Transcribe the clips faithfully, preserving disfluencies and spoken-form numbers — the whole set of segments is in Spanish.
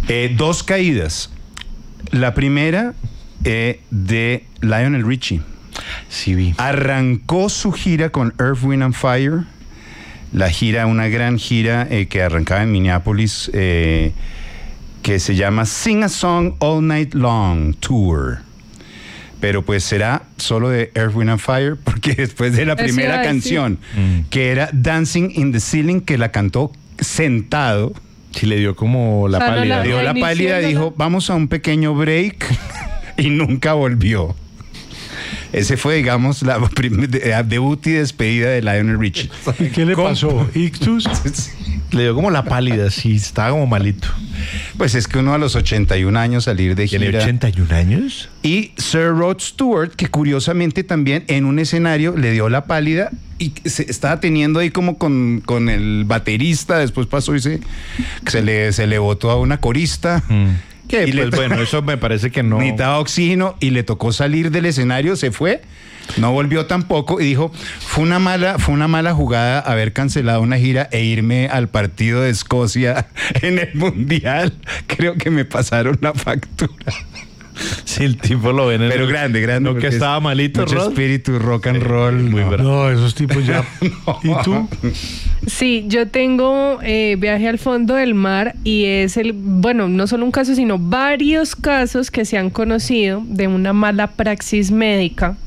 Eh, dos caídas. La primera eh, de Lionel Richie. Sí, vi. Arrancó su gira con Earth, Wind and Fire. La gira, una gran gira eh, que arrancaba en Minneapolis, eh, que se llama Sing a Song All Night Long Tour. Pero pues será solo de Earth, Wind and Fire, porque después de la primera canción, mm. que era Dancing in the Ceiling, que la cantó sentado. Sí, le dio como la o sea, pálida. No, la, dio la, la pálida, dijo, vamos a un pequeño break, y nunca volvió. Ese fue, digamos, la debut y despedida de Lionel Richie. ¿Y qué le ¿Cómo? pasó? ¿Ictus? Le dio como la pálida, sí, estaba como malito. Pues es que uno a los ochenta y un años salir de gira. ¿Tiene ochenta y un años? Y Sir Rod Stewart, que curiosamente también en un escenario le dio la pálida y se estaba teniendo ahí como con, con el baterista, después pasó y se, se, le, se le botó a una corista. Mm. Que, y pues, le, bueno, eso me parece que no. Necesitaba oxígeno y le tocó salir del escenario, se fue, no volvió tampoco y dijo, fue una mala, fue una mala jugada haber cancelado una gira e irme al partido de Escocia en el Mundial. Creo que me pasaron la factura. Sí, el tipo lo ven en Pero el, grande, grande. No, que estaba malito, mucho Rod. espíritu, rock and roll. Muy no. no, esos tipos ya. no. ¿Y tú? Sí, yo tengo eh, Viaje al Fondo del Mar y es el, bueno, no solo un caso, sino varios casos que se han conocido de una mala praxis médica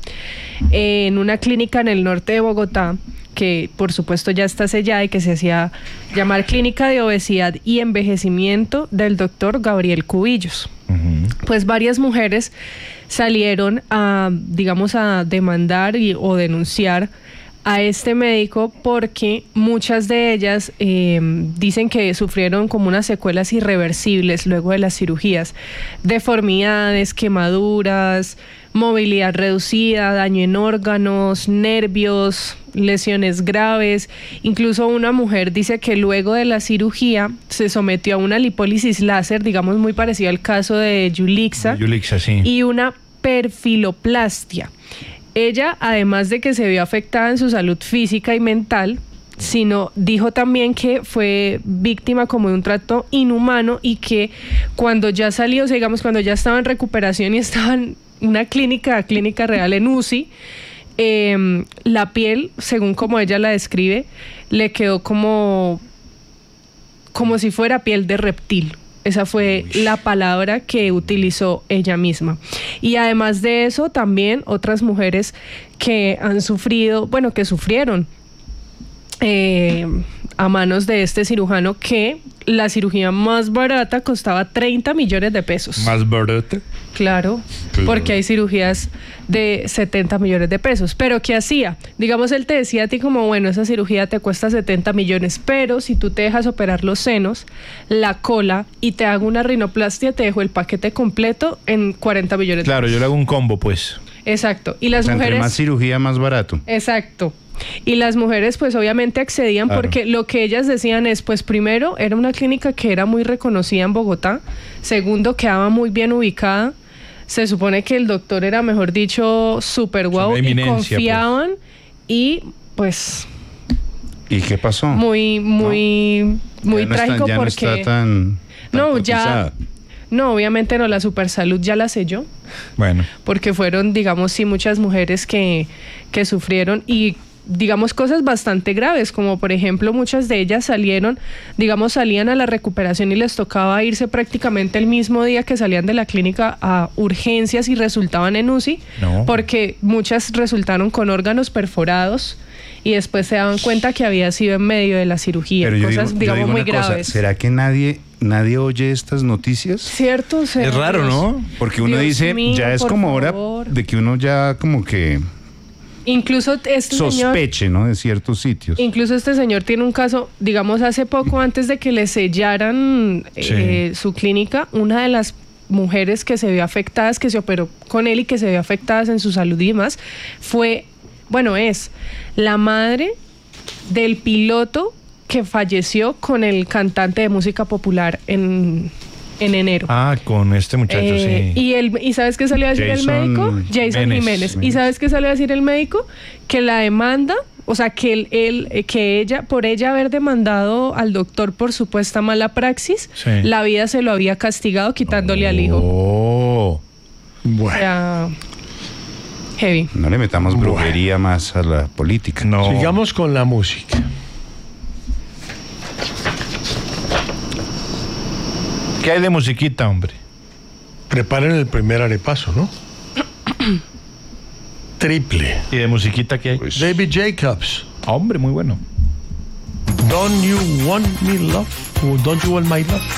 eh, en una clínica en el norte de Bogotá, que por supuesto ya está sellada y que se hacía llamar Clínica de Obesidad y Envejecimiento del doctor Gabriel Cubillos. Uh-huh. Pues varias mujeres salieron a, digamos, a demandar y, o denunciar a este médico porque muchas de ellas eh, dicen que sufrieron como unas secuelas irreversibles luego de las cirugías, deformidades, quemaduras, movilidad reducida, daño en órganos, nervios, lesiones graves. Incluso una mujer dice que luego de la cirugía se sometió a una lipólisis láser, digamos muy parecida al caso de Yulixa, Yulixa, sí. y una perfiloplastia. Ella, además de que se vio afectada en su salud física y mental, sino dijo también que fue víctima como de un trato inhumano y que cuando ya salió, o sea, digamos, cuando ya estaba en recuperación y estaba en una clínica, clínica real en U C I, eh, la piel, según como ella la describe, le quedó como, como si fuera piel de reptil. Esa fue Uy. la palabra que utilizó ella misma. Y además de eso, también otras mujeres que han sufrido, bueno, que sufrieron eh, a manos de este cirujano, que la cirugía más barata costaba treinta millones de pesos. ¿Más barata? Claro, claro, porque hay cirugías de setenta millones de pesos. Pero ¿qué hacía? Digamos, él te decía a ti como, bueno, esa cirugía te cuesta setenta millones, pero si tú te dejas operar los senos, la cola y te hago una rinoplastia, te dejo el paquete completo en cuarenta millones claro, de pesos. Claro, yo le hago un combo, pues. Exacto. Y las o sea, mujeres... entre más cirugía, más barato. Exacto. Y las mujeres pues obviamente accedían claro. porque lo que ellas decían es, pues primero, era una clínica que era muy reconocida en Bogotá, segundo, quedaba muy bien ubicada, se supone que el doctor era, mejor dicho, súper guau, y confiaban pues. y pues... ¿Y qué pasó? Muy, muy, no, muy trágico está, ya porque... No, está tan, tan no cotizada. ya... No, obviamente no, la Supersalud ya la selló. Bueno. Porque fueron, digamos, sí, muchas mujeres que, que sufrieron y, digamos, cosas bastante graves, como por ejemplo, muchas de ellas salieron, digamos, salían a la recuperación y les tocaba irse prácticamente el mismo día que salían de la clínica a urgencias y resultaban en U C I, no. porque muchas resultaron con órganos perforados y después se daban cuenta que había sido en medio de la cirugía. Pero cosas, digo, digamos, muy cosa, graves. ¿será que nadie... ¿Nadie oye estas noticias? Cierto, es raro, ¿no? Porque uno Dios dice, mío, ya es como hora de que uno ya como que incluso este sospeche, señor, ¿no? De ciertos sitios. Incluso este señor tiene un caso, digamos, hace poco, antes de que le sellaran sí. eh, su clínica, una de las mujeres que se vio afectadas, que se operó con él y que se vio afectadas en su salud y demás, fue, bueno, es la madre del piloto que falleció con el cantante de música popular en, en enero. Ah, con este muchacho, eh, sí. Y, el, ¿Y sabes qué salió a decir Jason el médico? Jason Jiménez. Jiménez. ¿Y sabes qué salió a decir el médico? Que la demanda, O sea, que él, él, eh, que ella, por ella haber demandado al doctor por supuesta mala praxis, Sí. la vida se lo había castigado quitándole al hijo. Oh. O Bueno, sea, heavy. No le metamos brujería más a la política. No. sigamos con la música. ¿Qué hay de musiquita, hombre? Preparen el primer arepaso, ¿no? Triple. ¿Y de musiquita qué hay? Pues, David Jacobs. Hombre, muy bueno. Don't you want me love? O Don't you want my love?